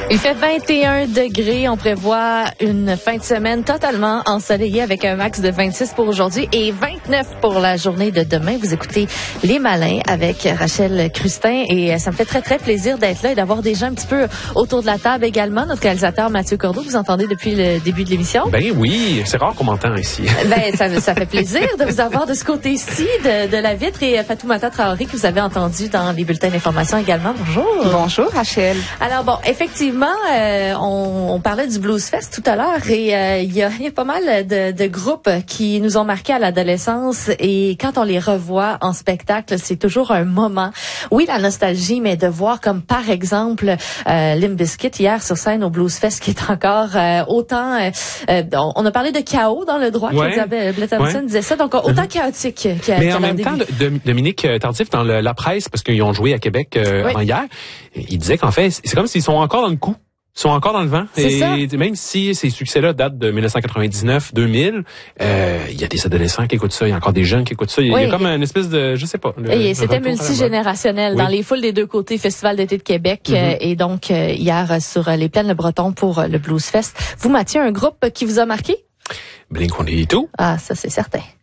Il fait 21 degrés. On prévoit une fin de semaine totalement ensoleillée avec un max de 26 pour aujourd'hui et 29 pour la journée de demain. Vous écoutez Les Malins avec Rachel Crustin et ça me fait très, très plaisir d'être là et d'avoir des gens un petit peu autour de la table également. Notre réalisateur Mathieu Cordeau, vous entendez depuis le début de l'émission? Ben oui, c'est rare qu'on m'entend ici. Ben, ça fait plaisir de vous avoir de ce côté-ci de la vitre et Fatoumata Traoré que vous avez entendu dans les bulletins d'information également. Bonjour. Bonjour Rachel. Alors bon, effectivement, on parlait du Blues Fest tout à l'heure et il y a pas mal de groupes qui nous ont marqués à l'adolescence et quand on les revoit en spectacle, c'est toujours un moment. Oui, la nostalgie, mais de voir comme par exemple Limp Bizkit hier sur scène au Blues Fest qui est encore autant... on a parlé de chaos dans le droit, Claudia Thompson disait ça, donc autant chaotique mais en même temps, Dominique Tardif, dans la presse, parce qu'ils ont joué à Québec hier, il disait qu'en fait, c'est comme s'ils sont encore dans le coup. Ils sont encore dans le vent. Et même si ces succès-là datent de 1999-2000, il y a des adolescents qui écoutent ça, il y a encore des jeunes qui écoutent ça. Il y a comme une espèce de, je sais pas. Et c'était multigénérationnel dans les foules des deux côtés, Festival d'été de Québec et donc hier sur les plaines le Breton pour le Blues Fest. Vous, Mathieu, un groupe qui vous a marqué? Blink-182. Ah, ça c'est certain.